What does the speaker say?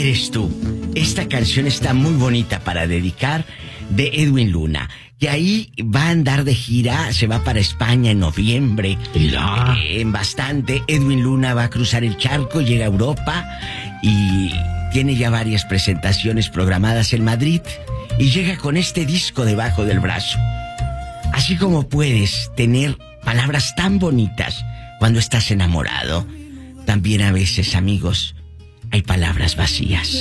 eres tú. Esta canción está muy bonita para dedicar, de Edwin Luna, que ahí va a andar de gira, se va para España en noviembre. En bastante. Edwin Luna va a cruzar el charco, llega a Europa y tiene ya varias presentaciones programadas en Madrid y llega con este disco debajo del brazo. Así como puedes tener palabras tan bonitas cuando estás enamorado, también a veces, amigos, hay palabras vacías.